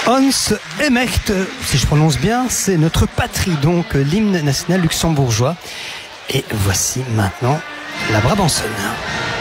Ons Emmecht, si je prononce bien, c'est notre patrie, donc l'hymne national luxembourgeois. Et voici maintenant la Brabançonne.